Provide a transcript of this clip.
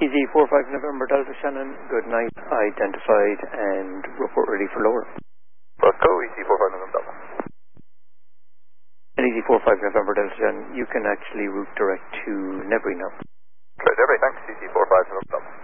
NEZ45 November Delta Shannon, good night, identified and report ready for lower. Go, EC45 November Delta. NEZ45 November Delta Shannon, you can actually route direct to Nebri now. Nebri, thanks, EC45 November Delta.